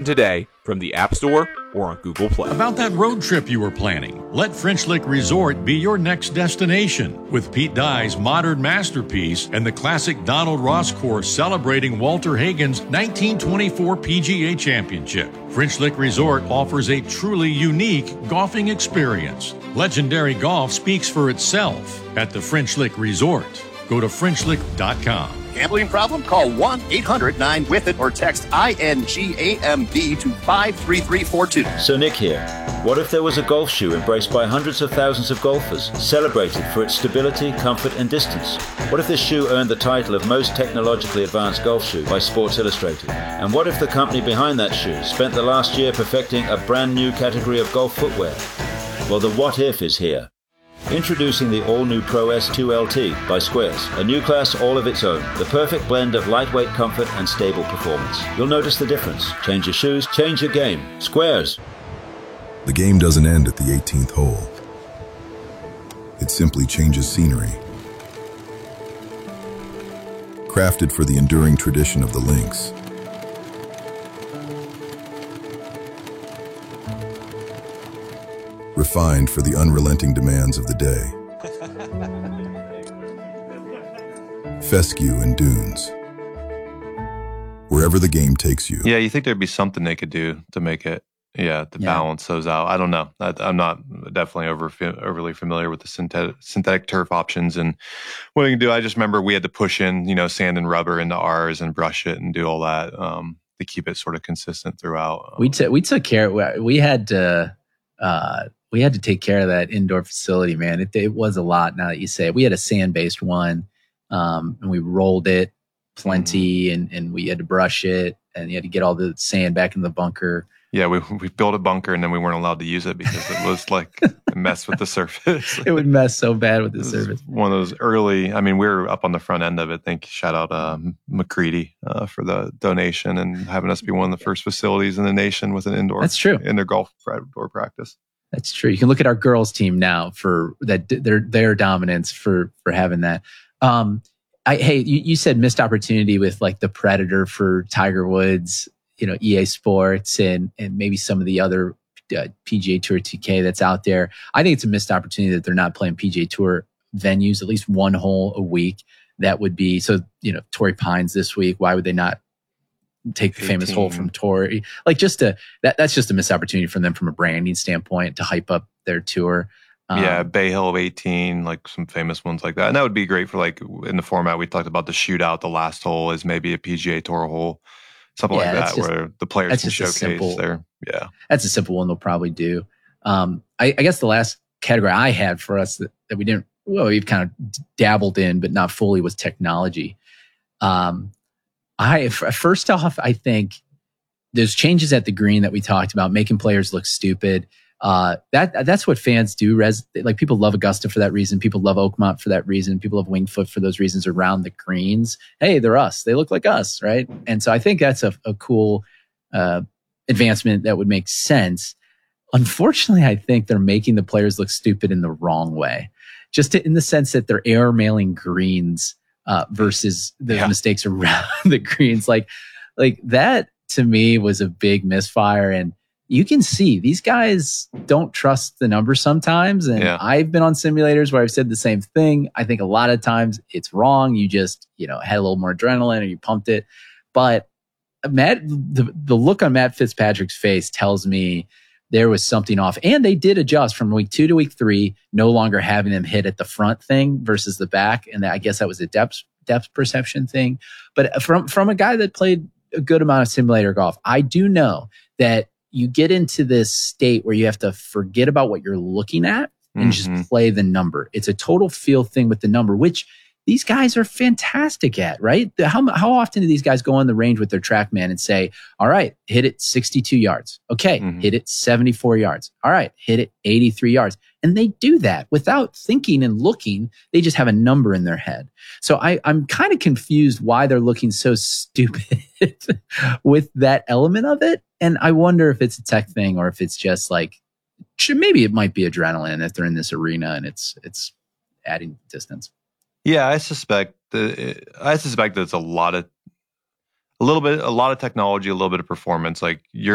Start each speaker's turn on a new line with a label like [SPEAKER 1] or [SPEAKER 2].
[SPEAKER 1] today from the App Store or on Google Play.
[SPEAKER 2] About that road trip you were planning, let French Lick Resort be your next destination. With Pete Dye's modern masterpiece and the classic Donald Ross course celebrating Walter Hagen's 1924 PGA Championship, French Lick Resort offers a truly unique golfing experience. Legendary golf speaks for itself at the French Lick Resort. Go to FrenchLick.com.
[SPEAKER 3] Gambling problem? Call 1-800-9-WITH-IT or text INGAMB to 53342.
[SPEAKER 4] So Nick here. What if there was a golf shoe embraced by hundreds of thousands of golfers, celebrated for its stability, comfort, and distance? What if this shoe earned the title of most technologically advanced golf shoe by Sports Illustrated? And what if the company behind that shoe spent the last year perfecting a brand new category of golf footwear? Well, the what if is here. Introducing the all-new Pro S2 LT by Squares, a new class all of its own, the perfect blend of lightweight comfort and stable performance. You'll notice the difference. Change your shoes, change your game. Squares.
[SPEAKER 5] The game doesn't end at the 18th hole. It simply changes scenery. Crafted for the enduring tradition of the links. Refined for the unrelenting demands of the day. Fescue and dunes. Wherever the game takes you.
[SPEAKER 6] Yeah, you think there'd be something they could do to make it, balance those out. I don't know. I'm not definitely overly familiar with the synthetic turf options and what you can do. I just remember we had to push in, sand and rubber into ours and brush it and do all that to keep it sort of consistent throughout.
[SPEAKER 7] We took care. We had to take care of that indoor facility, man. It was a lot. Now that you say it, we had a sand-based one, and we rolled it plenty, and we had to brush it, and you had to get all the sand back in the bunker.
[SPEAKER 6] Yeah, we built a bunker, and then we weren't allowed to use it because it was like a mess with the surface.
[SPEAKER 7] It would mess so bad with the surface.
[SPEAKER 6] One of those early. I mean, we were up on the front end of it. Shout out McCready for the donation and having us be one of the first facilities in the nation with an indoor.
[SPEAKER 7] That's true.
[SPEAKER 6] Indoor golf outdoor practice.
[SPEAKER 7] That's true. You can look at our girls team now for that their dominance for having that. Hey, you said missed opportunity with like the Predator for Tiger Woods, EA Sports and maybe some of the other PGA Tour 2K that's out there. I think it's a missed opportunity that they're not playing PGA Tour venues, at least one hole a week. That would be so. Torrey Pines this week. Why would they not take the 18. Famous hole from Torrey? Like that's just a missed opportunity for them from a branding standpoint to hype up their tour.
[SPEAKER 6] Bay Hill of 18, like some famous ones like that. And that would be great for like in the format we talked about the shootout. The last hole is maybe a PGA Tour hole, something like that, where the players can showcase their. Yeah, that's
[SPEAKER 7] a simple one they'll probably do. I guess the last category I had for us that we didn't, we've kind of dabbled in, but not fully, was technology. First off, I think there's changes at the green that we talked about, making players look stupid. That's what fans do. Like people love Augusta for that reason. People love Oakmont for that reason. People love Winged Foot for those reasons around the greens. Hey, they're us. They look like us, right? And so I think that's a cool advancement that would make sense. Unfortunately, I think they're making the players look stupid in the wrong way, in the sense that they're air mailing greens versus the mistakes around the greens. Like that to me was a big misfire. And you can see these guys don't trust the numbers sometimes. And I've been on simulators where I've said the same thing. I think a lot of times it's wrong. You just, had a little more adrenaline or you pumped it. But the look on Matt Fitzpatrick's face tells me there was something off. And they did adjust from week 2 to week 3, no longer having them hit at the front thing versus the back. And I guess that was a depth perception thing. But from a guy that played a good amount of simulator golf, I do know that you get into this state where you have to forget about what you're looking at and just play the number. It's a total feel thing with the number, which these guys are fantastic at, right? How often do these guys go on the range with their TrackMan and say, all right, hit it 62 yards. Okay, hit it 74 yards. All right, hit it 83 yards. And they do that without thinking and looking. They just have a number in their head. So I'm kind of confused why they're looking so stupid with that element of it. And I wonder if it's a tech thing or if it's just like, maybe it might be adrenaline if they're in this arena and it's adding distance.
[SPEAKER 6] Yeah, I suspect that it's a lot of technology, a little bit of performance. Like